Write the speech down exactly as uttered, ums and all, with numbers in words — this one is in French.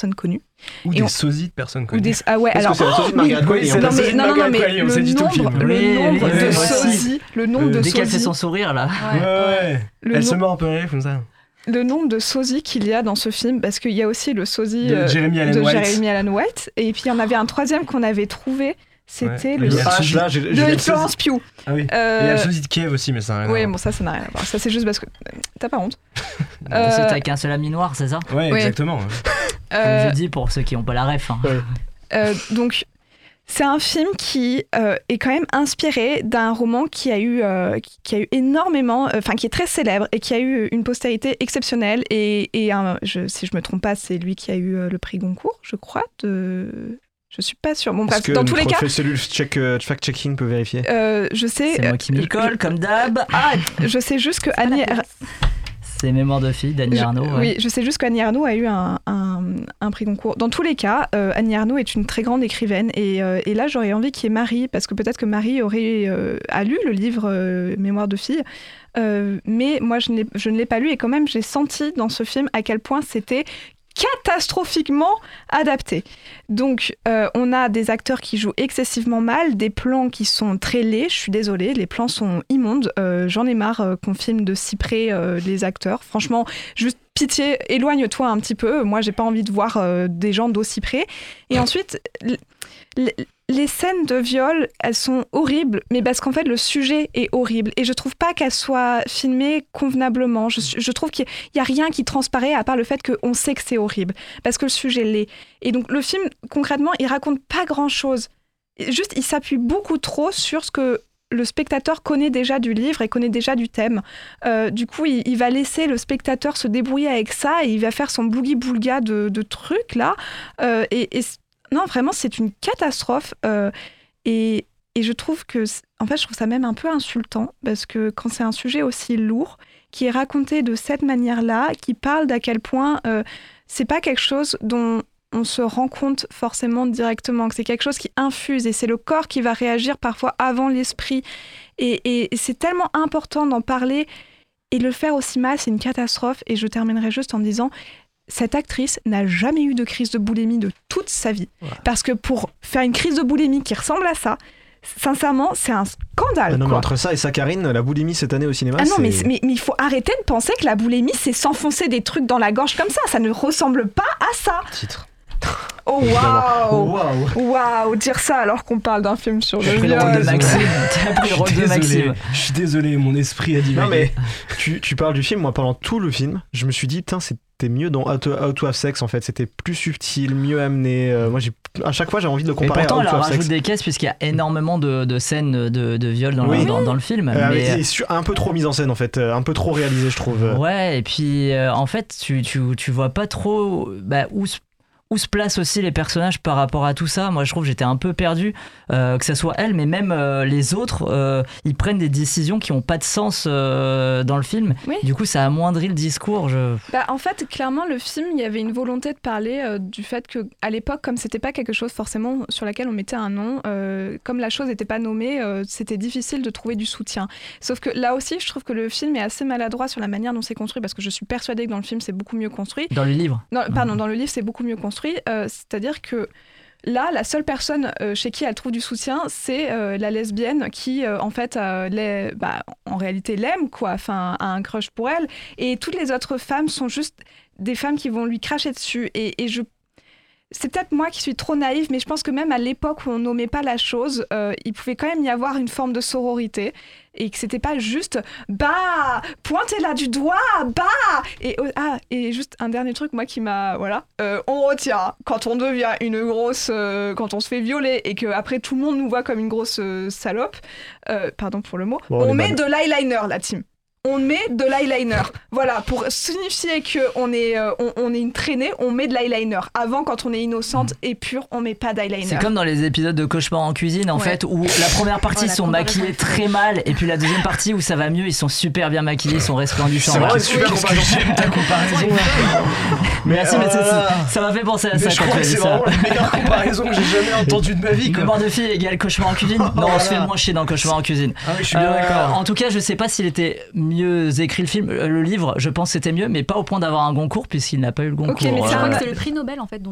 personnes connues. Ou Et des on... sosies de personnes connues. Ou des... Ah ouais, Est-ce alors... que c'est la sosie de Margaret Qualley? c'est non, la mais, sosie de non, non, Margaret mais Qualley, on le s'est dit tout le nombre, film. le Oui, nombre oui, de oui, sosies, le nombre de Dès qu'elle fait sosies, son sourire là. Ouais, ouais. le, Elle nom- se met un peu rire comme ça. le nombre de sosies qu'il y a dans ce film, parce qu'il y a aussi le sosie De euh, Jeremy Allen de White. Jeremy Allen White, et puis il y en avait un troisième qu'on avait trouvé, c'était Ouais. le Il y a le H, sosie- là, j'ai de j'ai le Florence Pugh. Ah oui. Euh, Et il y a le sosie de Kiev aussi, mais ça n'a rien à Oui, voir. bon, ça, ça n'a rien à voir. Ça, c'est juste parce que t'as pas honte. Euh... C'est Euh, avec un seul ami noir, c'est ça? Ouais, Ouais. exactement. ouais. euh, Comme je dis pour ceux qui n'ont pas la ref. Hein. euh, donc, c'est un film qui euh, est quand même inspiré d'un roman qui a eu, euh, qui- qui a eu énormément, enfin qui est très célèbre et qui a eu une postérité exceptionnelle. Et, et un- je, si je me trompe pas, c'est lui qui a eu euh, le prix Goncourt, je crois. De... Je suis pas sûre. Bon, Est-ce bref, que dans tous les cas, notre cellule check, euh, fact-checking peut vérifier? euh, je sais, C'est moi qui m'y colle, comme d'hab. Ah, je sais juste que Annie, c'est Mémoire de fille d'Annie Je- Ernaux. Ouais. Oui, je sais juste qu'Annie Ernaux a eu un, un, un prix Goncourt. Dans tous les cas, euh, Annie Ernaux est une très grande écrivaine. Et, euh, et là, j'aurais envie qu'il y ait Marie, parce que peut-être que Marie aurait euh, a lu le livre euh, Mémoire de fille. Euh, mais moi, je, n'ai- je ne l'ai pas lu. Et quand même, j'ai senti dans ce film à quel point c'était catastrophiquement adapté. Donc, euh, on a des acteurs qui jouent excessivement mal, des plans qui sont très laids, je suis désolée, les plans sont immondes. Euh, j'en ai marre euh, qu'on filme de si près euh, les acteurs. Franchement, juste pitié, éloigne-toi un petit peu. Moi, j'ai pas envie de voir euh, des gens d'aussi près. Et ensuite, l- l- les scènes de viol, elles sont horribles, mais parce qu'en fait, le sujet est horrible. Et je trouve pas qu'elles soient filmées convenablement. Je, je trouve qu'il y a rien qui transparaît à part le fait qu'on sait que c'est horrible, parce que le sujet l'est. Et donc, le film, concrètement, il raconte pas grand-chose. Juste, il s'appuie beaucoup trop sur ce que le spectateur connaît déjà du livre et connaît déjà du thème. Euh, du coup, il, il va laisser le spectateur se débrouiller avec ça et il va faire son blougi-boulga de, de trucs, là. Euh, et, et non, vraiment, c'est une catastrophe. Euh, et, et je trouve que, en fait, je trouve ça même un peu insultant, parce que quand c'est un sujet aussi lourd, qui est raconté de cette manière-là, qui parle d'à quel point euh, c'est pas quelque chose dont on se rend compte forcément directement, que c'est quelque chose qui infuse, et c'est le corps qui va réagir parfois avant l'esprit. Et, et, et c'est tellement important d'en parler, et le faire aussi mal, c'est une catastrophe. Et je terminerai juste en disant, cette actrice n'a jamais eu de crise de boulimie de toute sa vie. Ouais. Parce que pour faire une crise de boulimie qui ressemble à ça, sincèrement, c'est un scandale. Ah non, quoi. mais entre ça et Saccharine, la boulimie cette année au cinéma, ah non, c'est... mais, mais, mais il faut arrêter de penser que la boulimie, c'est s'enfoncer des trucs dans la gorge comme ça. Ça ne ressemble pas à ça. Titre. Oh waouh! Waouh! Waouh! Dire ça alors qu'on parle d'un film sur le J'ai pris le rôle de viol. Maxime. T'as pris le rôle de Maxime. Je suis désolé, mon esprit a dit. Non mais tu, tu parles du film, moi pendant tout le film, je me suis dit, putain, c'était mieux dans How to, How to Have Sex en fait, c'était plus subtil, mieux amené. Euh, moi, j'ai, à chaque fois, j'ai envie de le Et comparer pourtant, à How elle to Have rajoute Sex. des caisses puisqu'il y a énormément de, de scènes de, de viol dans, Oui. le, dans, dans le film. Euh, mais... et sur- un peu trop mise en scène en fait, euh, un peu trop réalisé, je trouve. Ouais, et puis euh, en fait, tu, tu, tu vois pas trop bah, où se où se placent aussi les personnages par rapport à tout ça. Moi, je trouve que j'étais un peu perdu, euh, que ce soit elle, mais même euh, les autres, euh, ils prennent des décisions qui n'ont pas de sens euh, dans le film. Oui. Du coup, ça amoindrit le discours. Je... Bah, en fait, clairement, le film, il y avait une volonté de parler euh, du fait qu'à l'époque, comme c'était pas quelque chose forcément sur laquelle on mettait un nom, euh, comme la chose n'était pas nommée, euh, c'était difficile de trouver du soutien. Sauf que là aussi, je trouve que le film est assez maladroit sur la manière dont c'est construit, parce que je suis persuadée que dans le film, c'est beaucoup mieux construit. Dans le livre. Non, pardon, dans le livre, c'est beaucoup mieux construit. Euh, c'est-à-dire que là, la seule personne euh, chez qui elle trouve du soutien, c'est euh, la lesbienne qui, euh, en fait, euh, les, bah, en réalité l'aime, quoi, enfin, a un crush pour elle. Et toutes les autres femmes sont juste des femmes qui vont lui cracher dessus. Et, et je... C'est peut-être moi qui suis trop naïve, mais je pense que même à l'époque où on nommait pas la chose, euh, il pouvait quand même y avoir une forme de sororité. Et que c'était pas juste bah pointez-la du doigt, bah et euh, ah et juste un dernier truc moi qui m'a voilà euh, on retient quand on devient une grosse euh, quand on se fait violer et que après tout le monde nous voit comme une grosse euh, salope euh, pardon pour le mot bon, on, on met mal. de l'eyeliner la team. On met de l'eyeliner. Voilà, pour signifier qu'on est, euh, on, on est une traînée, on met de l'eyeliner. Avant, quand on est innocente et pure, on met pas d'eyeliner. C'est comme dans les épisodes de Cauchemar en cuisine, en Ouais. fait, où la première partie, Oh, ils la sont comparaison. maquillés très mal, et puis la deuxième partie, où ça va mieux, ils sont super bien maquillés, ils sont resplendissants. C'est Voilà. vrai, super comparaison. J'aime ta comparaison. Merci, mais oh c'est- là là. ça m'a fait penser à Mais ça je quand crois tu as que dit c'est ça. vraiment la meilleure comparaison que j'ai jamais entendue de ma vie. quoi. Mémoire de fille égale Cauchemar en cuisine. Non, on se fait Voilà. moins chier dans Cauchemar en cuisine. Ah oui, je suis bien Euh, d'accord. En tout cas, je sais pas s'il était mieux écrit le film, euh, le livre. Je pense que c'était mieux, mais pas au point d'avoir un Goncourt puisqu'il n'a pas eu le Goncourt. mais c'est Je un- crois Euh, que c'est le prix Nobel en fait dont